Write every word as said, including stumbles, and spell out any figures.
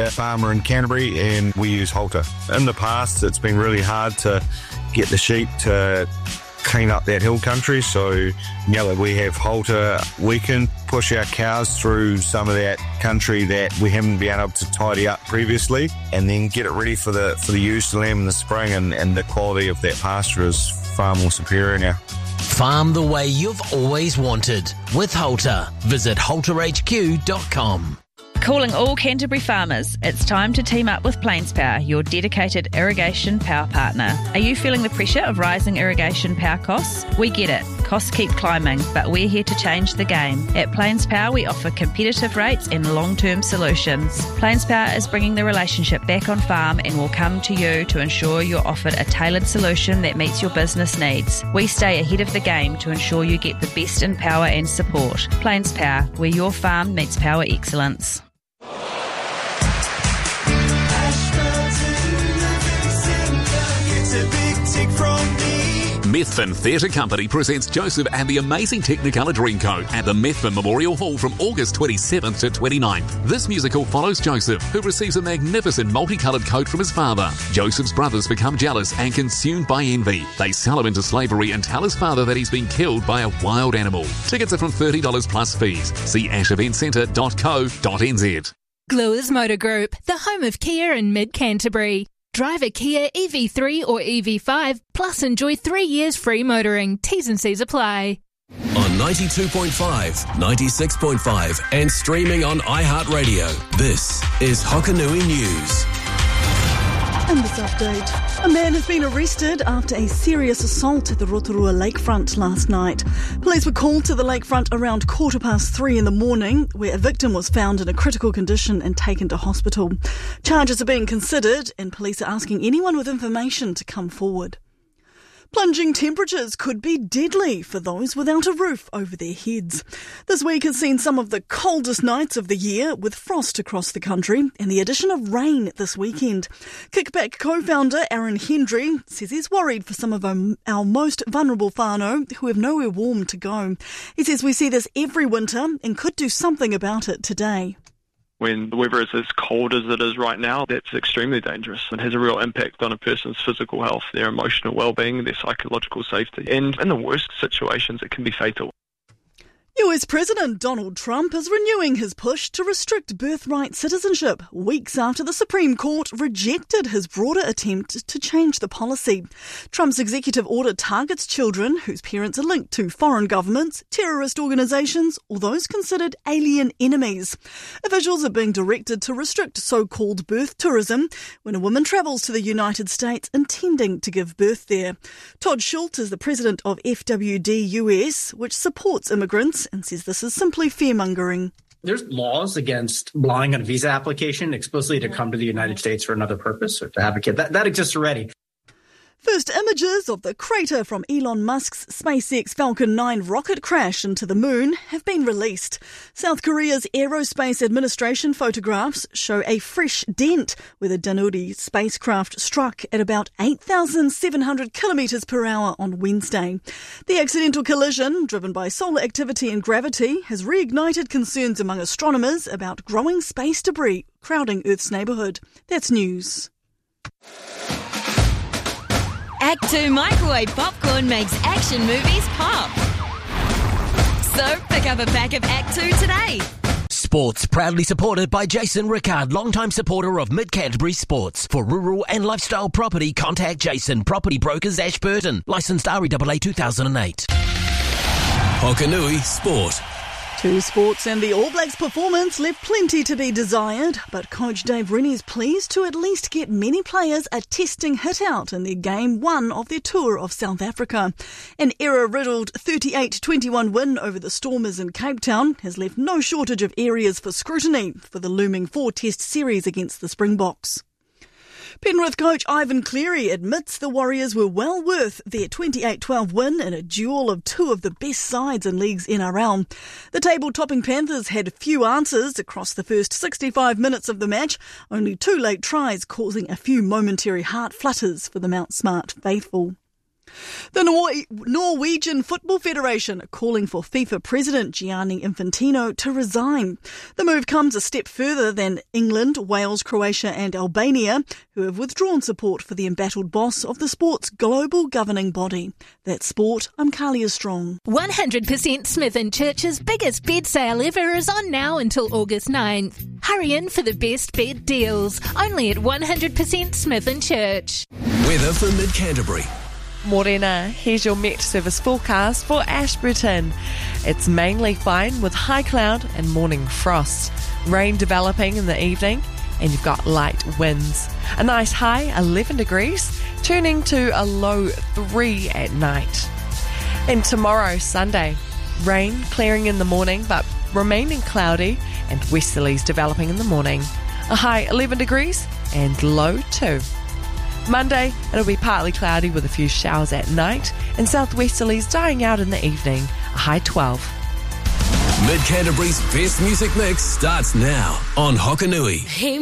a farmer in Canterbury and we use Halter. In the past, it's been really hard to get the sheep to clean up that hill country, so now that we have Halter, we can push our cows through some of that country that we haven't been able to tidy up previously, and then get it ready for the for the ewes to lamb in the spring, and, and the quality of that pasture is far more superior now. Farm the way you've always wanted with Halter. Visit halter h q dot com. Calling all Canterbury farmers, it's time to team up with Plains Power, your dedicated irrigation power partner. Are you feeling the pressure of rising irrigation power costs? We get it. Costs keep climbing, but we're here to change the game. At Plains Power, we offer competitive rates and long-term solutions. Plains Power is bringing the relationship back on farm and will come to you to ensure you're offered a tailored solution that meets your business needs. We stay ahead of the game to ensure you get the best in power and support. Plains Power, where your farm meets power excellence. Methven Theatre Company presents Joseph and the Amazing Technicolor Dreamcoat at the Methven Memorial Hall from August twenty-seventh to twenty-ninth. This musical follows Joseph, who receives a magnificent multicoloured coat from his father. Joseph's brothers become jealous and consumed by envy. They sell him into slavery and tell his father that he's been killed by a wild animal. Tickets are from thirty dollars plus fees. See ash event centre dot co dot n z. Gluers Motor Group, the home of Kia in mid-Canterbury. Drive a Kia E V three or E V five, plus enjoy three years free motoring. T's and C's apply. On ninety-two point five, ninety-six point five and streaming on iHeartRadio, this is Hokanui News. In this update, a man has been arrested after a serious assault at the Rotorua lakefront last night. Police were called to the lakefront around quarter past three in the morning, where a victim was found in a critical condition and taken to hospital. Charges are being considered, and police are asking anyone with information to come forward. Plunging temperatures could be deadly for those without a roof over their heads. This week has seen some of the coldest nights of the year, with frost across the country and the addition of rain this weekend. Kickback co-founder Aaron Hendry says he's worried for some of our, our most vulnerable whānau who have nowhere warm to go. He says we see this every winter and could do something about it today. When the weather is as cold as it is right now, that's extremely dangerous and has a real impact on a person's physical health, their emotional well-being, their psychological safety. And in the worst situations, it can be fatal. U S President Donald Trump is renewing his push to restrict birthright citizenship, weeks after the Supreme Court rejected his broader attempt to change the policy. Trump's executive order targets children whose parents are linked to foreign governments, terrorist organisations, or those considered alien enemies. Officials are being directed to restrict so-called birth tourism when a woman travels to the United States intending to give birth there. Todd Schultz is the president of F W D U S, which supports immigrants, and says this is simply fear-mongering. There's laws against lying on a visa application explicitly to come to the United States for another purpose or to have a kid. That, that exists already. First images of the crater from Elon Musk's SpaceX Falcon nine rocket crash into the moon have been released. South Korea's Aerospace Administration photographs show a fresh dent where the Danuri spacecraft struck at about eight thousand seven hundred kilometres per hour on Wednesday. The accidental collision, driven by solar activity and gravity, has reignited concerns among astronomers about growing space debris crowding Earth's neighbourhood. That's news. Act two Microwave Popcorn makes action movies pop. So pick up a pack of Act two today. Sports proudly supported by Jason Rickard, longtime supporter of Mid-Canterbury Sports. For rural and lifestyle property, contact Jason, Property Brokers, Ashburton. Licensed R E A A two thousand eight. Hokanui Sport. To sports, and the All Blacks performance left plenty to be desired, but coach Dave Rennie is pleased to at least get many players a testing hit out in their game one of their tour of South Africa. An error-riddled thirty-eight twenty-one win over the Stormers in Cape Town has left no shortage of areas for scrutiny for the looming four-test series against the Springboks. Penrith coach Ivan Cleary admits the Warriors were well worth their twenty-eight twelve win in a duel of two of the best sides in league's N R L. The table-topping Panthers had few answers across the first sixty-five minutes of the match, only two late tries causing a few momentary heart flutters for the Mount Smart faithful. The Nor- Norwegian Football Federation are calling for FIFA President Gianni Infantino to resign. The move comes a step further than England, Wales, Croatia and Albania, who have withdrawn support for the embattled boss of the sport's global governing body. That's Sport, I'm Kalia Strong. one hundred percent Smith and Church's biggest bed sale ever is on now until August ninth. Hurry in for the best bed deals, only at one hundred percent Smith and Church. Weather for Mid-Canterbury. Morena, here's your Met Service forecast for Ashburton. It's mainly fine with high cloud and morning frost. Rain developing in the evening and you've got light winds. A nice high, eleven degrees, turning to a low three at night. And tomorrow, Sunday, rain clearing in the morning but remaining cloudy and westerlies developing in the morning. A high eleven degrees and low two. Monday, it'll be partly cloudy with a few showers at night and southwesterlies dying out in the evening, a high twelve. Mid-Canterbury's best music mix starts now on Hokanui.